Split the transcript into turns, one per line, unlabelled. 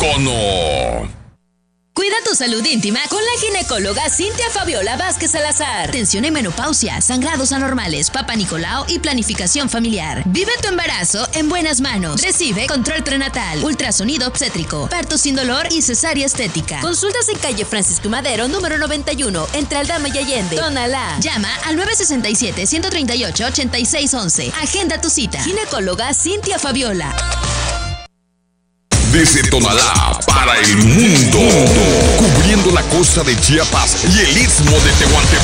Icono.
Cuida tu salud íntima con la ginecóloga Cintia Fabiola Vázquez Salazar. Tensión en menopausia, sangrados anormales, Papa Nicolau y planificación familiar. Vive tu embarazo en buenas manos. Recibe control prenatal, ultrasonido obstétrico, parto sin dolor y cesárea estética. Consultas en calle Francisco Madero, número 91, entre Aldama y Allende. Tonalá. Llama al 967-138-8611. Agenda tu cita. Ginecóloga Cintia Fabiola.
Desde Tonalá para el mundo, cubriendo la costa de Chiapas y el istmo de Tehuantepec.